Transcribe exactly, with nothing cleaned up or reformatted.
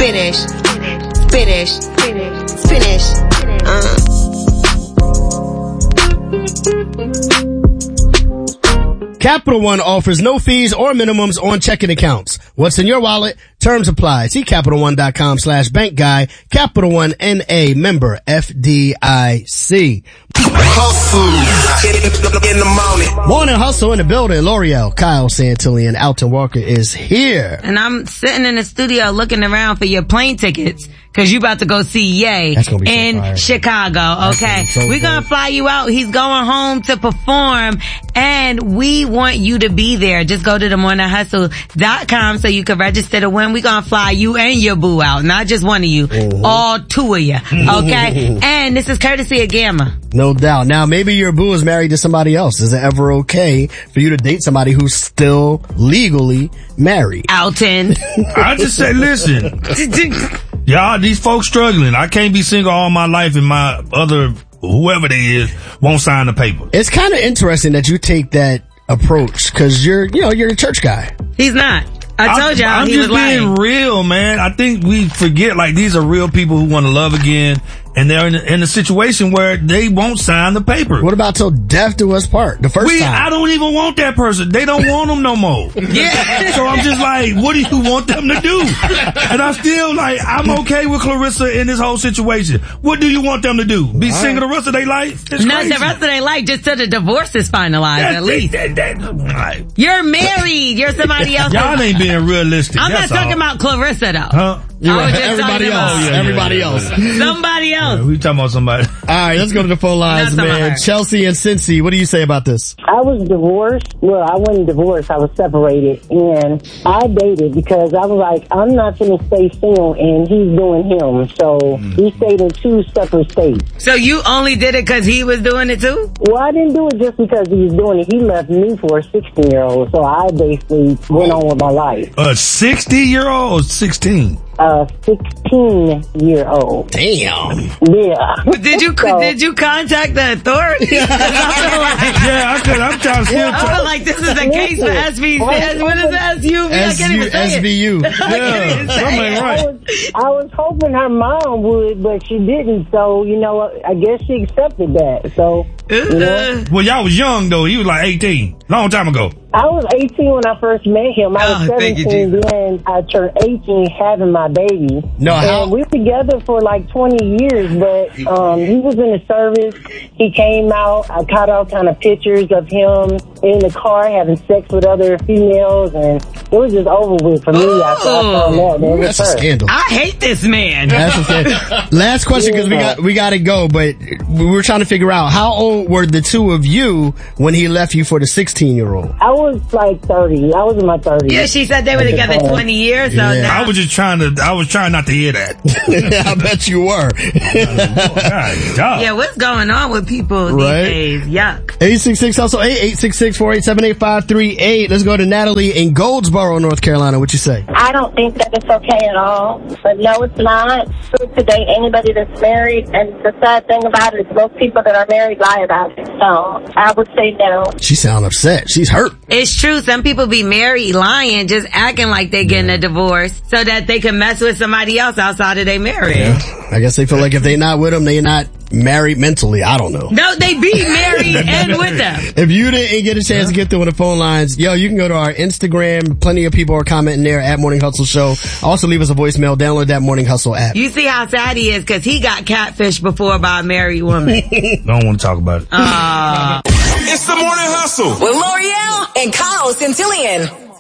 Finish. Finish. Finish. Finish. Uh. Capital One offers no fees or minimums on checking accounts. What's in your wallet? Terms apply. See CapitalOne.com slash bank guy. Capital One N A member F D I C. Hustle in the morning. Morning Hustle in the building. L'Oreal, Kyle Santilli, and Alton Walker is here. And I'm sitting in the studio looking around for your plane tickets. Cause you about to go see Ye in so Chicago, okay? So We're gonna fly you out. He's going home to perform and we want you to be there. Just go to the morning hustle dot com so you can register to win. We're gonna fly you and your boo out. Not just one of you. Mm-hmm. All two of you, okay? And this is courtesy of Gamma. No doubt. Now, maybe your boo is married to somebody else. Is it ever okay for you to date somebody who's still legally married? Alton. I just say, listen. Y'all, these folks struggling. I can't be single all my life and my other, whoever they is, won't sign the paper. It's kind of interesting that you take that approach because you're, you know, you're a church guy. He's not. I told y'all I'm he just was lying. being real, man. I think we forget, like, these are real people who want to love again, and they're in a, in a situation where they won't sign the paper. What about till death do us part? The first we, time. I don't even want that person. They don't want them no more. Yeah. So I'm just like, what do you want them to do? And I'm still like, I'm okay with Clarissa in this whole situation. What do you want them to do? Be All single right. the rest of their life? It's Not crazy. the rest of their life, just till the divorce is finalized, That- at least. that- that- that- You're married. You're somebody else. Y'all ain't being realistic. I'm not That's talking all. about Clarissa, though. Huh? You're I was right. just Everybody talking else. about- Yeah, yeah, Everybody yeah, else. yeah. Somebody else. Yeah, we talking about somebody. All right, let's go to the phone lines, Not man. somebody. Chelsea and Cincy, what do you say about this? I was divorced. Well, I wasn't divorced. I was separated. And I dated because I was like, I'm not going to stay single, and he's doing him. So Mm-hmm. we stayed in two separate states. So you only did it because he was doing it too? Well, I didn't do it just because he was doing it. He left me for a sixteen-year-old. So I basically went on with my life. A sixty-year-old or sixteen? A sixteen-year-old. Damn. Yeah. Did you So- did you contact the authorities? I feel like, Yeah, I could. I'm trying to still. I feel like this is a case for S V C. What is the S U V? I can't even say S V U. it. I can't even Yeah, say something it. ain't I right. was, I was hoping her mom would, but she didn't. So, you know, I guess she accepted that. So, you know. Well, y'all was young though. He was like eighteen, long time ago. I was eighteen when I first met him. I was Oh, thank you, seventeen Jesus. then. I turned eighteen having my baby. No, how- And we were together for like twenty years, but um he was in the service. He came out. I caught all kind of pictures of him in the car having sex with other females, and it was just over with for me after I found out that it was That's a her. scandal. I hate this man. That's a scandal. Last question, because we got we got to go, but we were trying to figure out how old were the two of you when he left you for the sixteen-year-old? I was like thirty. I was in my thirties. Yeah, she said they were together twenty years. So Yeah. now I was just trying to. I was trying not to hear that. I bet you were. God, dog. yeah, what's going on with people Right. these days? Yuck. eight six six also eight eight six six four eight seven eight five three eight. Let's go to Natalie in Goldsboro, North Carolina. What you say? I don't think that it's okay at all. But no, it's not. It's to date anybody that's married. And the sad thing about it is most people that are married lie about it. So I would say no. She sound upset. She's hurt. It's true. Some people be married lying, just acting like they getting a divorce so that they can mess with somebody else outside of their marriage. I guess they feel like if they're not with him, they're not married mentally. I don't know. No, they be married and with them. If you didn't get a chance to get through on the phone lines, yo, you can go to our Instagram. Plenty of people are commenting there at Morning Hustle Show. Also leave us a voicemail. Download that Morning Hustle app. You see how sad he is because he got catfished before by a married woman. Don't want to talk about it. Uh, It's the morning hustle. With L'Oreal and Kyle Santillian.